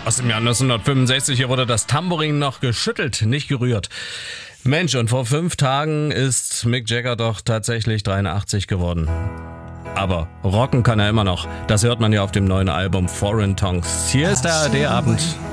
Aus dem Jahr 1965, hier wurde das Tambourin noch geschüttelt, nicht gerührt. Mensch, und vor 5 Tagen ist Mick Jagger doch tatsächlich 83 geworden. Aber rocken kann er immer noch. Das hört man ja auf dem neuen Album Foreign Tongues. Hier ist der ARD-Abend